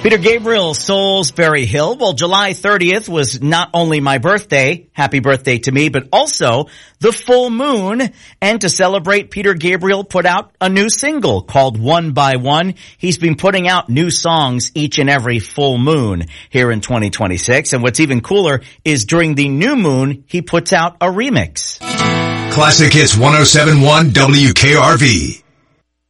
Peter Gabriel, Salisbury Hill. Well, July 30th was not only my birthday, happy birthday to me, but also the full moon. And to celebrate, Peter Gabriel put out a new single called One by One. He's been putting out new songs each and every full moon here in 2026. And what's even cooler is during the new moon, he puts out a remix. Classic Hits 107.1 WKRV.